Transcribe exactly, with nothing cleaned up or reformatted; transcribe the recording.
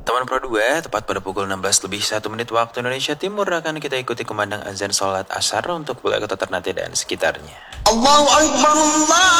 Teman Pro dua, tepat pada pukul enam belas lebih satu menit waktu Indonesia Timur akan kita ikuti kumandang azan sholat asar untuk wilayah Kota Ternate dan sekitarnya. Allahu Akbar, Allah.